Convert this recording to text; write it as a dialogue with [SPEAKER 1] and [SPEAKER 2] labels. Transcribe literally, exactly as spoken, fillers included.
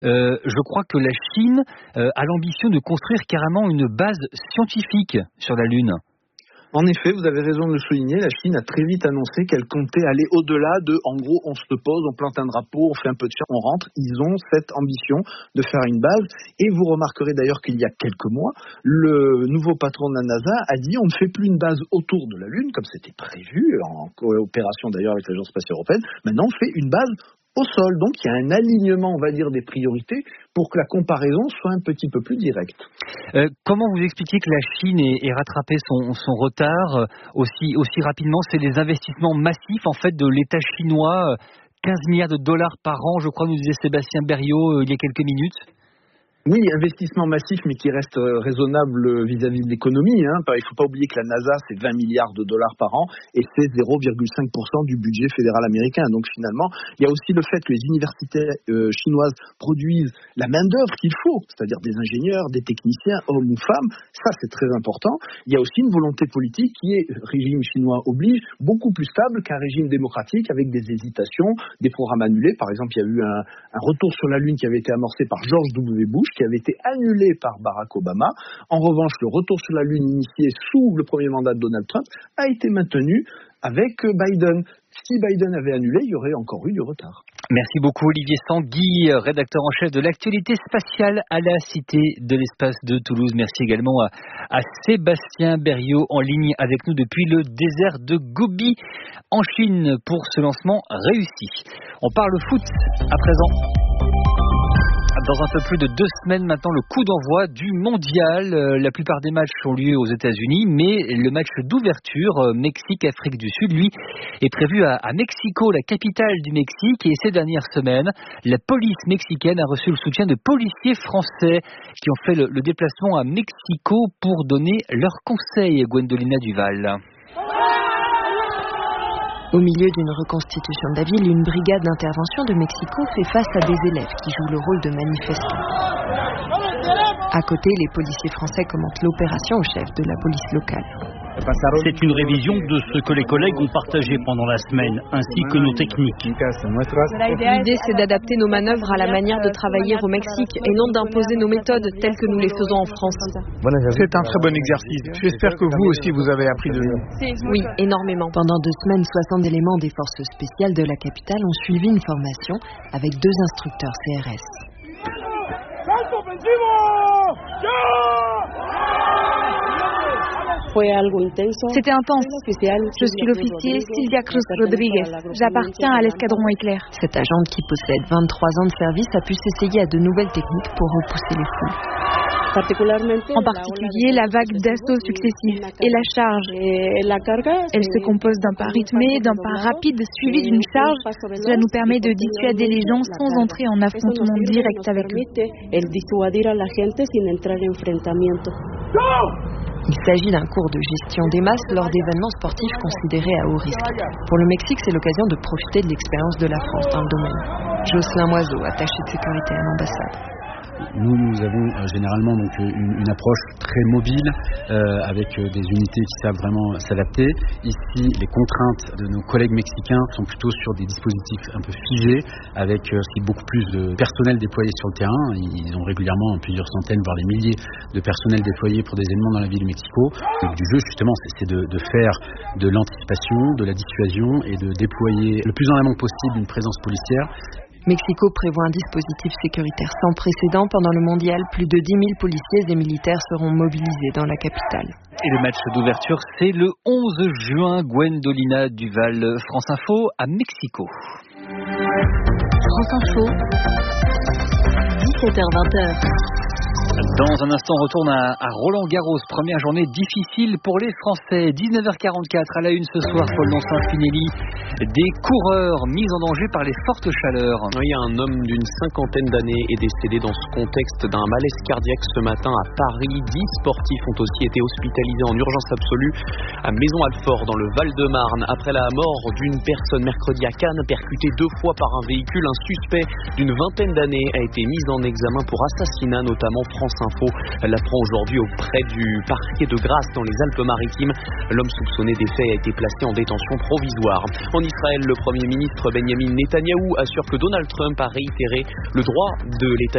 [SPEAKER 1] Euh, je crois que la Chine euh, a l'ambition de construire carrément une base scientifique sur la Lune.
[SPEAKER 2] En effet, vous avez raison de le souligner, la Chine a très vite annoncé qu'elle comptait aller au-delà de, en gros, on se pose, on plante un drapeau, on fait un peu de chasse, on rentre. Ils ont cette ambition de faire une base. Et vous remarquerez d'ailleurs qu'il y a quelques mois, le nouveau patron de la NASA a dit on ne fait plus une base autour de la Lune, comme c'était prévu, en coopération d'ailleurs avec l'Agence spatiale européenne. Maintenant, on fait une base au sol. Donc, il y a un alignement, on va dire, des priorités pour que la comparaison soit un petit peu plus directe.
[SPEAKER 1] Euh, comment vous expliquez que la Chine ait, ait rattrapé son, son retard euh, aussi, aussi rapidement? C'est des investissements massifs, en fait, de l'État chinois, euh, quinze milliards de dollars par an, je crois, nous disait Sébastien Berriot euh, il y a quelques minutes.
[SPEAKER 2] Oui, investissement massif, mais qui reste raisonnable vis-à-vis de l'économie. Hein. Il ne faut pas oublier que la NASA, c'est vingt milliards de dollars par an et c'est zéro virgule cinq pour cent du budget fédéral américain. Donc finalement, il y a aussi le fait que les universités euh, chinoises produisent la main-d'œuvre qu'il faut, c'est-à-dire des ingénieurs, des techniciens, hommes ou femmes. Ça, c'est très important. Il y a aussi une volonté politique qui est, régime chinois oblige, beaucoup plus stable qu'un régime démocratique avec des hésitations, des programmes annulés. Par exemple, il y a eu un, un retour sur la Lune qui avait été amorcé par George W. Bush, qui avait été annulé par Barack Obama. En revanche, le retour sur la Lune initié sous le premier mandat de Donald Trump a été maintenu avec Biden. Si Biden avait annulé, il y aurait encore eu du retard.
[SPEAKER 1] Merci beaucoup Olivier Sanguy, rédacteur en chef de l'actualité spatiale à la Cité de l'Espace de Toulouse. Merci également à, à Sébastien Berriot en ligne avec nous depuis le désert de Gobi en Chine pour ce lancement réussi. On parle foot à présent. Dans un peu plus de deux semaines maintenant, le coup d'envoi du mondial. Euh, la plupart des matchs ont lieu aux États-Unis, mais le match d'ouverture, euh, Mexique-Afrique du Sud, lui, est prévu à, à Mexico, la capitale du Mexique. Et ces dernières semaines, la police mexicaine a reçu le soutien de policiers français qui ont fait le, le déplacement à Mexico pour donner leurs conseils. Gwendolina Duval.
[SPEAKER 3] Au milieu d'une reconstitution de la ville, une brigade d'intervention de Mexico fait face à des élèves qui jouent le rôle de manifestants. À côté, les policiers français commentent l'opération au chef de la police locale.
[SPEAKER 4] C'est une révision de ce que les collègues ont partagé pendant la semaine, ainsi que nos techniques.
[SPEAKER 3] L'idée, c'est d'adapter nos manœuvres à la manière de travailler au Mexique et non d'imposer nos méthodes telles que nous les faisons en France.
[SPEAKER 5] C'est un très bon exercice. J'espère que vous aussi, vous avez appris de nous.
[SPEAKER 3] Oui, énormément. Pendant deux semaines, soixante éléments des forces spéciales de la capitale ont suivi une formation avec deux instructeurs C R S.
[SPEAKER 6] C'était intense. Je suis l'officier Silvia Cruz Rodriguez. J'appartiens à l'escadron éclair.
[SPEAKER 3] Cette agente qui possède vingt-trois ans de service a pu s'essayer à de nouvelles techniques pour repousser les foules.
[SPEAKER 6] En particulier la vague d'assauts successifs et la charge. Elle se compose d'un pas rythmé, d'un pas rapide suivi d'une charge. Cela nous permet de dissuader les gens sans entrer en affrontement direct avec eux.
[SPEAKER 3] Il s'agit d'un cours de gestion des masses lors d'événements sportifs considérés à haut risque. Pour le Mexique, c'est l'occasion de profiter de l'expérience de la France dans le domaine. Jocelyn Moiseau, attaché de sécurité à l'ambassade.
[SPEAKER 7] Nous, nous avons euh, généralement donc une, une approche très mobile euh, avec euh, des unités qui savent vraiment s'adapter. Ici, les contraintes de nos collègues mexicains sont plutôt sur des dispositifs un peu figés avec euh, beaucoup plus de personnel déployé sur le terrain. Ils ont régulièrement plusieurs centaines, voire des milliers de personnels déployés pour des événements dans la ville de Mexico. Le but du jeu, justement, c'est, c'est de, de faire de l'anticipation, de la dissuasion et de déployer le plus en amont possible une présence policière.
[SPEAKER 3] Mexico prévoit un dispositif sécuritaire sans précédent. Pendant le mondial, plus de dix mille policiers et militaires seront mobilisés dans la capitale.
[SPEAKER 1] Et le match d'ouverture, c'est le onze juin. Gwendolina Duval, France Info à Mexico.
[SPEAKER 3] France Info, dix-sept heures vingt.
[SPEAKER 1] Dans un instant, on retourne à, à Roland-Garros. Première journée difficile pour les Français. dix-neuf heures quarante-quatre à la une ce soir, Paul Non-Finelli. Des coureurs mis en danger par les fortes chaleurs.
[SPEAKER 8] Oui, un homme d'une cinquantaine d'années est décédé dans ce contexte d'un malaise cardiaque ce matin à Paris. Dix sportifs ont aussi été hospitalisés en urgence absolue à Maison-Alfort dans le Val-de-Marne. Après la mort d'une personne mercredi à Cannes, percutée deux fois par un véhicule, un suspect d'une vingtaine d'années a été mis en examen pour assassinat, notamment. France Info l'apprend aujourd'hui auprès du parquet de Grasse dans les Alpes-Maritimes. L'homme soupçonné des faits a été placé en détention provisoire. En Israël, le Premier ministre Benjamin Netanyahou assure que Donald Trump a réitéré le droit de l'État